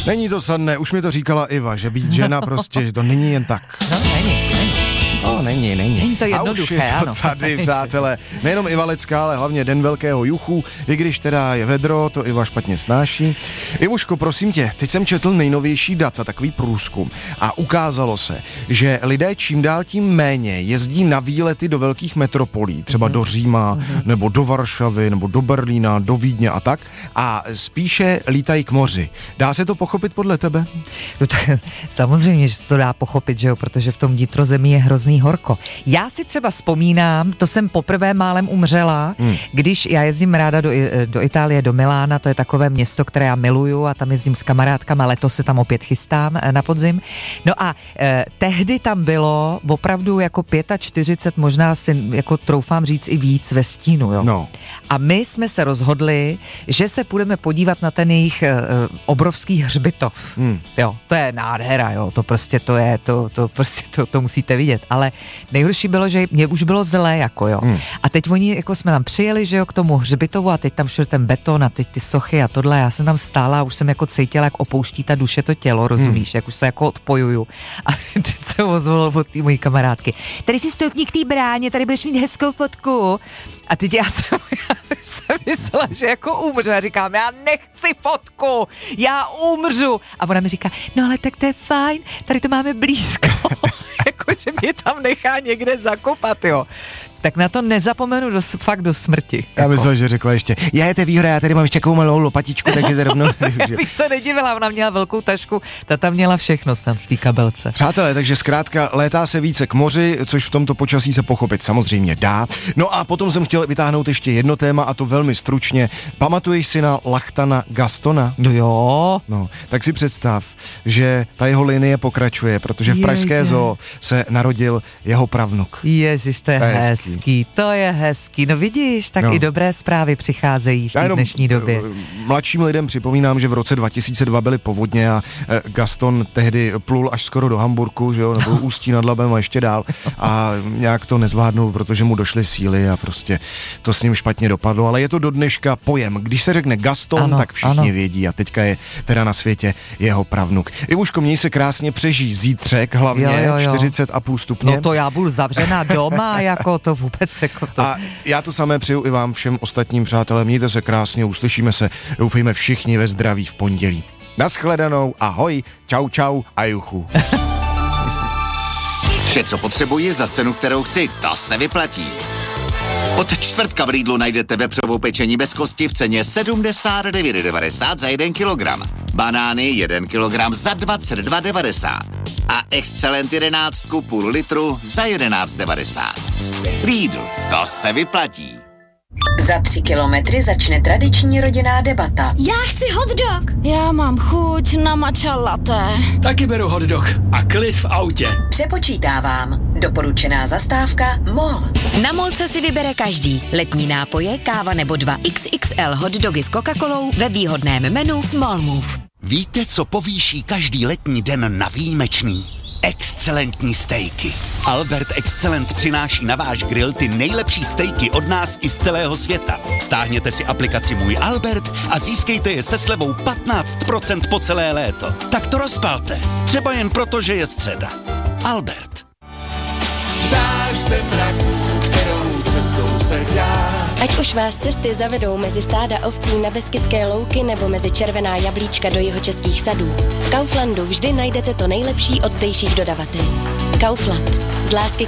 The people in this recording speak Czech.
Není to snadné, už mi to říkala Iva, že být žena prostě, že to není jen tak. No, není. No, není. Není to jednoduché, a už je to ano. tady, přátelé, nejenom Iva Lecká, ale hlavně Den velkého juchu, i když teda je vedro, to Iva špatně snáší. Ivuško, prosím tě, teď jsem četl nejnovější data, takový průzkum a ukázalo se, že lidé čím dál tím méně jezdí na výlety do velkých metropolí, třeba do Říma, nebo do Varšavy, nebo do Berlína, do Vídně a tak, a spíše lítají k moři. Dá se to pochopit podle tebe? No to, samozřejmě, že se to dá pochopit, že jo, protože v tom vnitrozemí je hrozný horko. Já si třeba vzpomínám, to jsem poprvé málem umřela, když já jezdím ráda do Itálie, do Milána, to je takové město, které já miluju a tam jezdím s kamarádkama, letos se tam opět chystám na podzim. No a tehdy tam bylo opravdu jako 45, možná si jako troufám říct i víc ve stínu, jo. No. A my jsme se rozhodli, že se půjdeme podívat na ten jejich obrovský hřbitov. Jo, to je nádhera, jo, to prostě to je, to musíte vidět, ale nejhorší bylo, že mě už bylo zlé, jako jo. A teď oni, jako jsme tam přijeli, že jo, k tomu hřbitovu a teď tam všude ten beton a teď ty sochy a tohle, já jsem tam stála a už jsem jako cítila, jak opouští ta duše to tělo, rozumíš, jak už se jako odpojuju. A teď se ozvalo od té mojí kamarádky. Tady si stoupni k té bráně, tady budeš mít hezkou fotku. A teď já jsem myslela, že jako umřu. Já říkám, já nechci fotku, já umřu. A ona mi říká, no ale tak to je fajn, tady to máme blízko. Jakože mě tam nechá někde zakopat, jo. Tak na to nezapomenu fakt do smrti. Já myslel, že řekla ještě, jete výhra, já tady mám ještě takovou malou lopatičku, takže to rovnou... Já bych se nedivila, ona měla velkou tašku, ta tam měla všechno sem v té kabelce. Přátelé, takže zkrátka létá se více k moři, což v tomto počasí se pochopit samozřejmě dá. No a potom jsem chtěl vytáhnout ještě jedno téma, a to velmi stručně. Pamatuješ si na Lachtana Gastona? No jo. No, tak si představ, že ta jeho linie pokračuje, protože v pražské zoo se narodil jeho pravnuk. Ježiš, to je hezký. To je hezký, no vidíš, tak i dobré zprávy přicházejí v té dnešní době. Mladším lidem připomínám, že v roce 2002 byly povodně a Gaston tehdy plul až skoro do Hamburku, že jo, nebo Ústí nad Labem a ještě dál a nějak to nezvládnul, protože mu došly síly a prostě to s ním špatně dopadlo, ale je to do dneška pojem. Když se řekne Gaston, tak všichni vědí a teďka je teda na světě jeho pravnuk. Ivuško, měj se krásně, přežij zítřek, hlavně 40,5 stupně. No to já budu zavřená doma, jako to vůbec jako to. A já to samé přeju i vám všem ostatním, přátelé, mějte se krásně, uslyšíme se, doufejme všichni ve zdraví v pondělí. Naschledanou, ahoj, čau a juchu. Vše, co potřebuji za cenu, kterou chci, to se vyplatí. Od čtvrtka v Lidlu najdete vepřovou pečení bez kosti v ceně 79,90 za 1 kilogram. Banány 1 kilogram za 22,90. A Excelent 11 půl litru za 11,90. Lidl, to se vyplatí. Za 3 kilometry začne tradiční rodinná debata. Já chci hot dog. Já mám chuť na matcha latte. Taky beru hot dog a klid v autě. Přepočítávám. Doporučená zastávka MOL. Na Molce si vybere každý. Letní nápoje, káva nebo 2 XXL hot dogy s Coca-Colou ve výhodném menu Small Move. Víte, co povýší každý letní den na výjimečný? Excelentní stejky. Albert Excelent přináší na váš grill ty nejlepší stejky od nás i z celého světa. Stáhněte si aplikaci Můj Albert a získejte je se slevou 15% po celé léto. Tak to rozpalte. Třeba jen proto, že je středa. Albert. Ptáš se mraků, kterou cestou se dá. Ať už vás cesty zavedou mezi stáda ovcí na Beskydské louky nebo mezi červená jablíčka do jihočeských sadů. V Kauflandu vždy najdete to nejlepší od zdejších dodavatelů. Kaufland. Z lásky